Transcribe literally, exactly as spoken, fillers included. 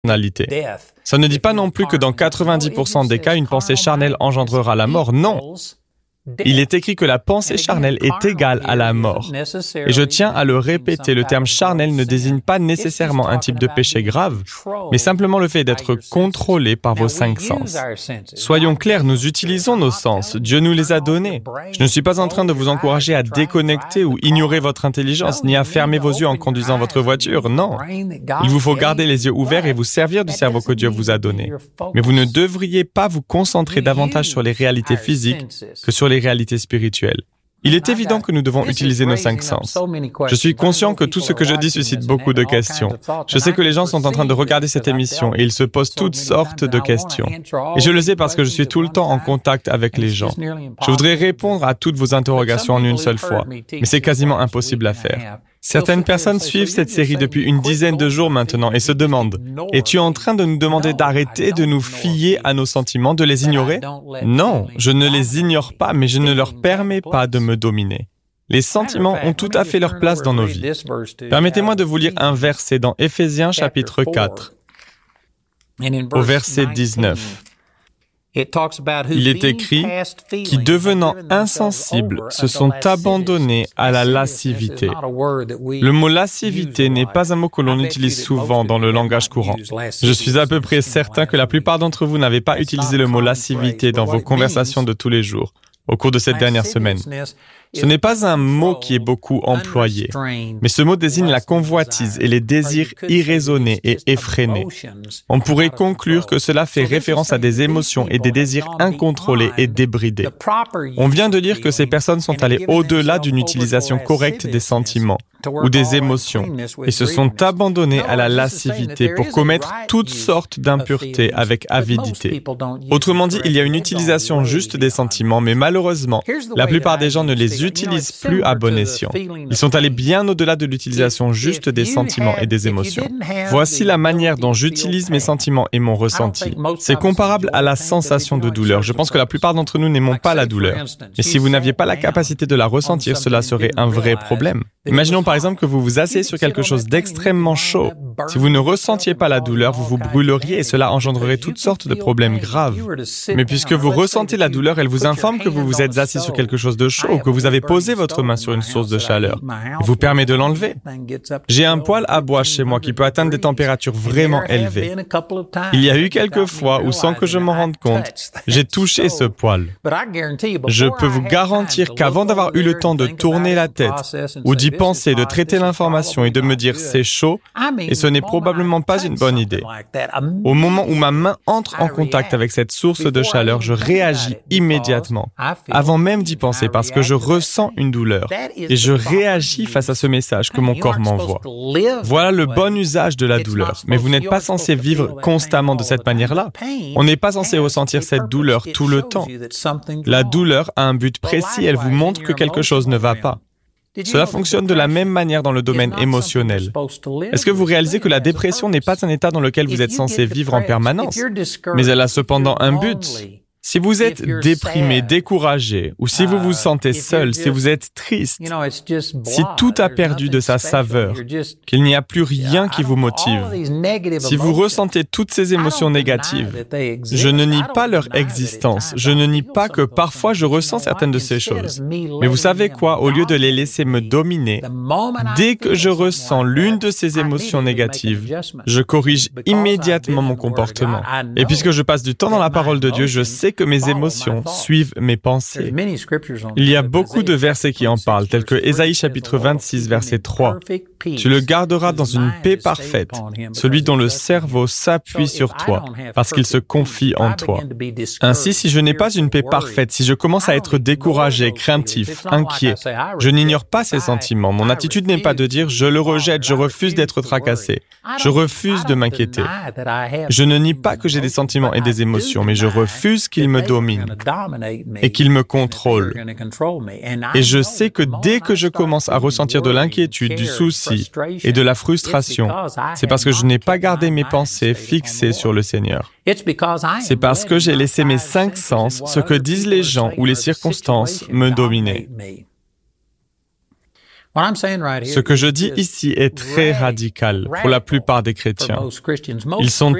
personnalité. Ça ne dit pas non plus que dans quatre-vingt-dix pour cent des cas, une pensée charnelle engendrera la mort. Non! Il est écrit que la pensée charnelle est égale à la mort. Et je tiens à le répéter, le terme charnel ne désigne pas nécessairement un type de péché grave, mais simplement le fait d'être contrôlé par vos cinq sens. Soyons clairs, nous utilisons nos sens. Dieu nous les a donnés. Je ne suis pas en train de vous encourager à déconnecter ou ignorer votre intelligence, ni à fermer vos yeux en conduisant votre voiture. Non. Il vous faut garder les yeux ouverts et vous servir du cerveau que Dieu vous a donné. Mais vous ne devriez pas vous concentrer davantage sur les réalités physiques que sur les réalités spirituelles. Il est évident que nous devons utiliser nos cinq sens. Je suis conscient que tout ce que je dis suscite beaucoup de questions. Je sais que les gens sont en train de regarder cette émission et ils se posent toutes sortes de questions. Et je le sais parce que je suis tout le temps en contact avec les gens. Je voudrais répondre à toutes vos interrogations en une seule fois, mais c'est quasiment impossible à faire. Certaines personnes suivent cette série depuis une dizaine de jours maintenant et se demandent « Es-tu en train de nous demander d'arrêter de nous fier à nos sentiments, de les ignorer ?» Non, je ne les ignore pas, mais je ne leur permets pas de me dominer. Les sentiments ont tout à fait leur place dans nos vies. Permettez-moi de vous lire un verset dans Éphésiens chapitre quatre, au verset dix-neuf. Il est écrit « qui devenant insensibles se sont abandonnés à la lascivité ». Le mot « lascivité » n'est pas un mot que l'on utilise souvent dans le langage courant. Je suis à peu près certain que la plupart d'entre vous n'avez pas utilisé le mot « lascivité » dans vos conversations de tous les jours, au cours de cette dernière semaine. Ce n'est pas un mot qui est beaucoup employé, mais ce mot désigne la convoitise et les désirs irraisonnés et effrénés. On pourrait conclure que cela fait référence à des émotions et des désirs incontrôlés et débridés. On vient de lire que ces personnes sont allées au-delà d'une utilisation correcte des sentiments ou des émotions et se sont abandonnées à la lascivité pour commettre toutes sortes d'impuretés avec avidité. Autrement dit, il y a une utilisation juste des sentiments, mais malheureusement, la plupart des gens ne les utilisent plus à bon escient. Ils sont allés bien au-delà de l'utilisation juste des sentiments et des émotions. Voici la manière dont j'utilise mes sentiments et mon ressenti. C'est comparable à la sensation de douleur. Je pense que la plupart d'entre nous n'aimons pas la douleur. Et si vous n'aviez pas la capacité de la ressentir, cela serait un vrai problème. Imaginons par exemple que vous vous asseyez sur quelque chose d'extrêmement chaud. Si vous ne ressentiez pas la douleur, vous vous brûleriez et cela engendrerait toutes sortes de problèmes graves. Mais puisque vous ressentez la douleur, elle vous informe que vous vous êtes assis sur quelque chose de chaud ou que vous avez posé votre main sur une source de chaleur et vous permet de l'enlever. J'ai un poêle à bois chez moi qui peut atteindre des températures vraiment élevées. Il y a eu quelques fois où, sans que je m'en rende compte, j'ai touché ce poêle. Je peux vous garantir qu'avant d'avoir eu le temps de tourner la tête ou d'y penser, de traiter l'information et de me dire « c'est chaud », et ce n'est probablement pas une bonne idée. Au moment où ma main entre en contact avec cette source de chaleur, je réagis immédiatement, avant même d'y penser, parce que je ressens une douleur et je réagis face à ce message que mon corps m'envoie. Voilà le bon usage de la douleur, mais vous n'êtes pas censé vivre constamment de cette manière-là. On n'est pas censé ressentir cette douleur tout le temps. La douleur a un but précis, elle vous montre que quelque chose ne va pas. Cela fonctionne de la même manière dans le domaine émotionnel. Est-ce que vous réalisez que la dépression n'est pas un état dans lequel vous êtes censé vivre en permanence, mais elle a cependant un but? Si vous êtes déprimé, découragé, ou si vous vous sentez seul, si vous êtes triste, si tout a perdu de sa saveur, qu'il n'y a plus rien qui vous motive, si vous ressentez toutes ces émotions négatives, je ne nie pas leur existence, je ne nie pas que parfois je ressens certaines de ces choses. Mais vous savez quoi? Au lieu de les laisser me dominer, dès que je ressens l'une de ces émotions négatives, je corrige immédiatement mon comportement. Et puisque je passe du temps dans la parole de Dieu, je sais que mes émotions suivent mes pensées. Il y a beaucoup de versets qui en parlent, tels que Ésaïe chapitre vingt-six, verset trois. Tu le garderas dans une paix parfaite, celui dont le cerveau s'appuie sur toi, parce qu'il se confie en toi. Ainsi, si je n'ai pas une paix parfaite, si je commence à être découragé, craintif, inquiet, je n'ignore pas ces sentiments. Mon attitude n'est pas de dire « je le rejette, je refuse d'être tracassé, je refuse de m'inquiéter ». Je ne nie pas que j'ai des sentiments et des émotions, mais je refuse qu'ils me dominent et qu'ils me contrôlent. Et je sais que dès que je commence à ressentir de l'inquiétude, du souci, et de la frustration, c'est parce que je n'ai pas gardé mes pensées fixées sur le Seigneur. C'est parce que j'ai laissé mes cinq sens, ce que disent les gens ou les circonstances, me dominer. Ce que je dis ici est très radical pour la plupart des chrétiens. Ils sont